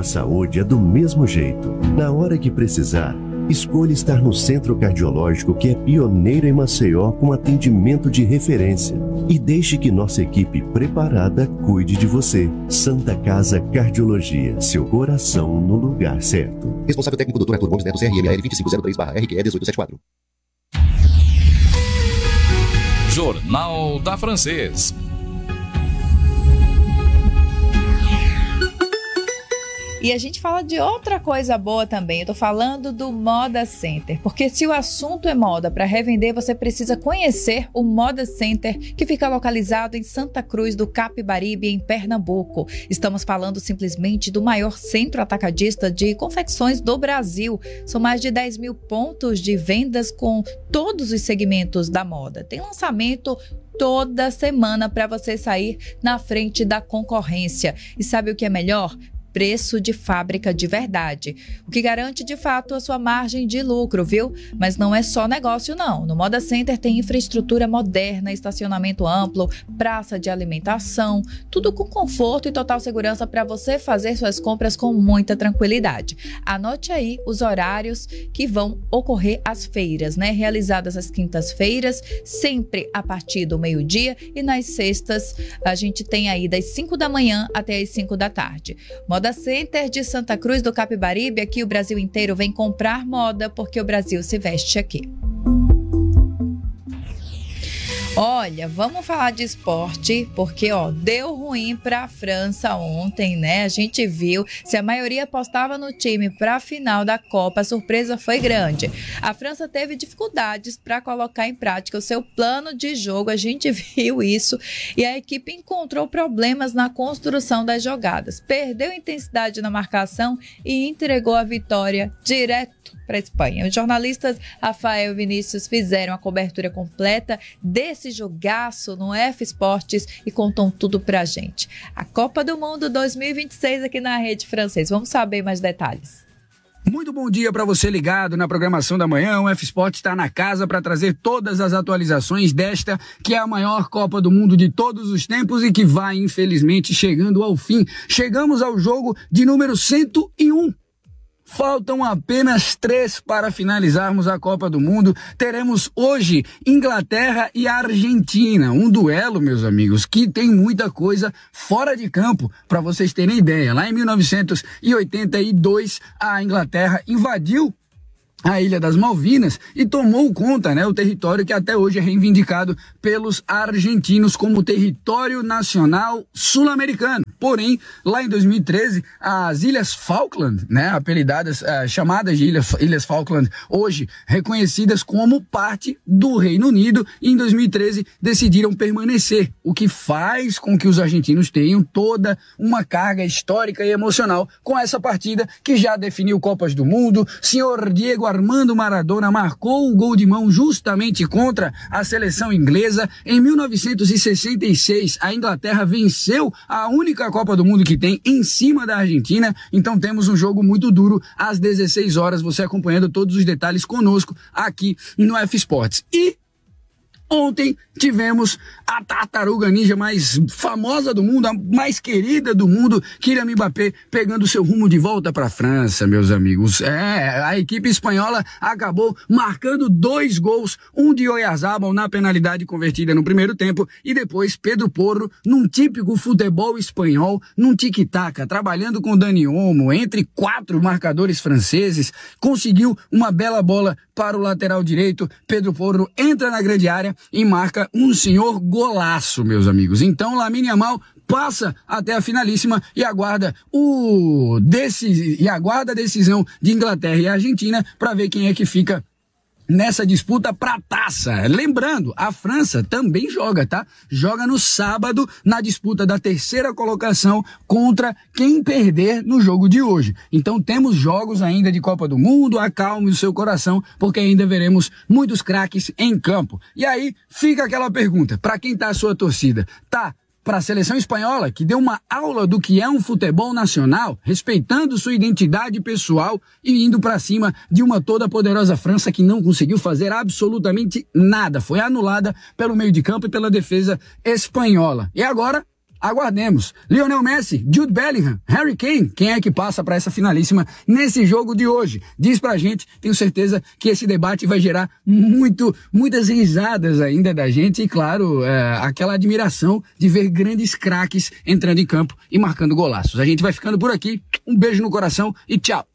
saúde é do mesmo jeito. Na hora que precisar, escolha estar no Centro Cardiológico, que é pioneiro em Maceió com atendimento de referência. E deixe que nossa equipe preparada cuide de você. Santa Casa Cardiologia, seu coração no lugar certo. Responsável técnico Dr. Arthur Gomes Neto, CRMAL 2503/RQE 1874. Jornal da Francês. E a gente fala de outra coisa boa também. Eu tô falando do Moda Center, porque se o assunto é moda para revender, você precisa conhecer o Moda Center, que fica localizado em Santa Cruz do Capibaribe, em Pernambuco. Estamos falando simplesmente do maior centro atacadista de confecções do Brasil. São mais de 10 mil pontos de vendas com todos os segmentos da moda. Tem lançamento toda semana para você sair na frente da concorrência. E sabe o que é melhor? Preço de fábrica de verdade, o que garante de fato a sua margem de lucro, viu? Mas não é só negócio não. No Moda Center tem infraestrutura moderna, estacionamento amplo, praça de alimentação, tudo com conforto e total segurança para você fazer suas compras com muita tranquilidade. Anote aí os horários que vão ocorrer as feiras, né? Realizadas às quintas-feiras, sempre a partir do meio-dia, e nas sextas a gente tem aí das 5 da manhã até as 5 da tarde. Moda Center de Santa Cruz do Capibaribe, aqui o Brasil inteiro vem comprar moda, porque o Brasil se veste aqui. Olha, vamos falar de esporte, porque deu ruim para a França ontem, né? A gente viu, se a maioria apostava no time para a final da Copa, a surpresa foi grande. A França teve dificuldades para colocar em prática o seu plano de jogo, a gente viu isso, e a equipe encontrou problemas na construção das jogadas. Perdeu intensidade na marcação e entregou a vitória direto para a Espanha. Os jornalistas Rafael e Vinícius fizeram a cobertura completa desse jogaço no F Esportes e contam tudo pra gente. A Copa do Mundo 2026 aqui na Rede Francês. Vamos saber mais detalhes. Muito bom dia para você ligado na programação da manhã. O F Sport está na casa para trazer todas as atualizações desta, que é a maior Copa do Mundo de todos os tempos e que vai, infelizmente, chegando ao fim. Chegamos ao jogo de número 101. Faltam apenas 3 para finalizarmos a Copa do Mundo. Teremos hoje Inglaterra e Argentina. Um duelo, meus amigos, que tem muita coisa fora de campo, para vocês terem ideia. Lá em 1982, a Inglaterra invadiu a Ilha das Malvinas e tomou conta, o território que até hoje é reivindicado pelos argentinos como território nacional sul-americano. Porém, lá em 2013, as Ilhas Falkland, apelidadas, chamadas de Ilhas Falkland, hoje reconhecidas como parte do Reino Unido, em 2013 decidiram permanecer, o que faz com que os argentinos tenham toda uma carga histórica e emocional com essa partida que já definiu Copas do Mundo. Senhor Diego Armando Maradona marcou o gol de mão justamente contra a seleção inglesa. Em 1966, a Inglaterra venceu a única Copa do Mundo que tem em cima da Argentina. Então temos um jogo muito duro às 16 horas, você acompanhando todos os detalhes conosco aqui no F Sports. E ontem tivemos a tartaruga ninja mais famosa do mundo, a mais querida do mundo, Kylian Mbappé, pegando seu rumo de volta para a França, meus amigos. A equipe espanhola acabou marcando 2 gols, um de Oyarzabal na penalidade convertida no primeiro tempo e depois Pedro Porro, num típico futebol espanhol, num tic-tac, trabalhando com Dani Olmo, entre 4 marcadores franceses, conseguiu uma bela bola para o lateral direito. Pedro Porro entra na grande área e marca um senhor golaço, meus amigos. Então, Lamine Yamal passa até a finalíssima e aguarda a decisão de Inglaterra e Argentina para ver quem é que fica nessa disputa pra taça. Lembrando, a França também joga, tá? Joga no sábado na disputa da 3ª colocação contra quem perder no jogo de hoje. Então temos jogos ainda de Copa do Mundo, acalme o seu coração, porque ainda veremos muitos craques em campo. E aí fica aquela pergunta, pra quem tá a sua torcida? Tá para a seleção espanhola, que deu uma aula do que é um futebol nacional, respeitando sua identidade pessoal e indo para cima de uma toda poderosa França que não conseguiu fazer absolutamente nada. Foi anulada pelo meio de campo e pela defesa espanhola. E agora, Aguardemos. Lionel Messi, Jude Bellingham, Harry Kane, quem é que passa para essa finalíssima nesse jogo de hoje? Diz pra gente, tenho certeza que esse debate vai gerar muitas risadas ainda da gente e, claro, aquela admiração de ver grandes craques entrando em campo e marcando golaços. A gente vai ficando por aqui, um beijo no coração e tchau!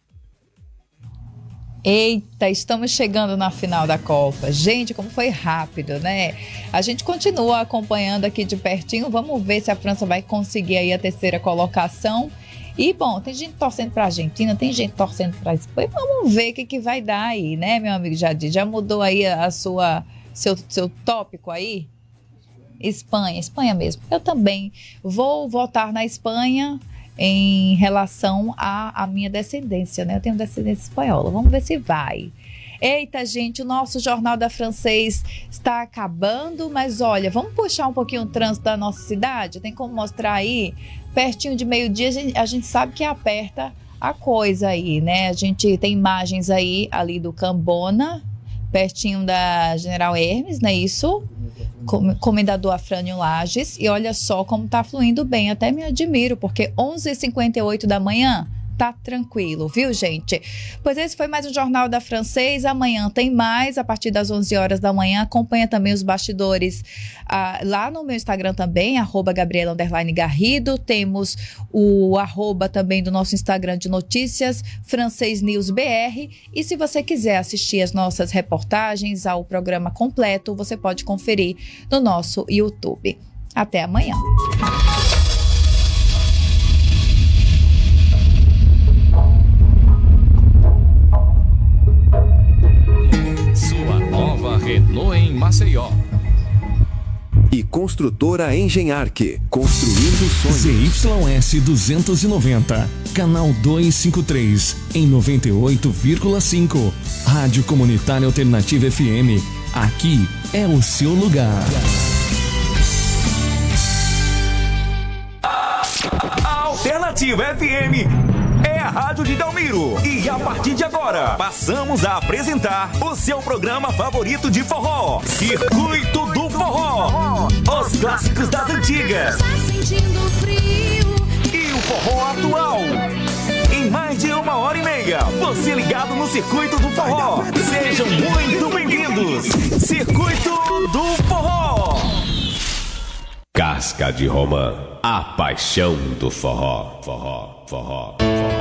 Eita, estamos chegando na final da Copa. Gente, como foi rápido, né? A gente continua acompanhando aqui de pertinho. Vamos ver se a França vai conseguir aí a terceira colocação. E, bom, tem gente torcendo para a Argentina, tem gente torcendo para a Espanha. Vamos ver o que vai dar aí, né, meu amigo Jadir? Já mudou aí seu tópico aí? Espanha mesmo. Eu também vou votar na Espanha em relação à minha descendência, né? Eu tenho descendência espanhola. Vamos ver se vai. Eita, gente, o nosso Jornal da Francês está acabando, mas olha, vamos puxar um pouquinho o trânsito da nossa cidade? Tem como mostrar aí? Pertinho de meio-dia, a gente sabe que aperta a coisa aí, né? A gente tem imagens aí ali do Cambona, pertinho da General Hermes, não é isso? Comendador Afrânio Lages, e olha só como tá fluindo bem, até me admiro, porque 11h58 da manhã tá tranquilo, viu, gente? Pois esse foi mais um Jornal da Francês. Amanhã tem mais, a partir das 11 horas da manhã. Acompanha também os bastidores lá no meu Instagram também, @Gabriela_Garrido. Temos o @ também do nosso Instagram de notícias, Francês News BR. E se você quiser assistir as nossas reportagens ao programa completo, você pode conferir no nosso YouTube. Até amanhã. Renault em Maceió. E Construtora Engenharque, construindo sonhos. ZYS 290, canal 253, em 98,5. Rádio Comunitária Alternativa FM. Aqui é o seu lugar. Alternativa FM é a rádio de Dalmiro. E a partir de agora, passamos a apresentar o seu programa favorito de forró, Circuito do Forró. Os clássicos das antigas e o forró atual. Em mais de 1h30, você ligado no Circuito do Forró. Sejam muito bem-vindos. Circuito do Forró. Casca de Romã, a paixão do forró, forró, forró, forró.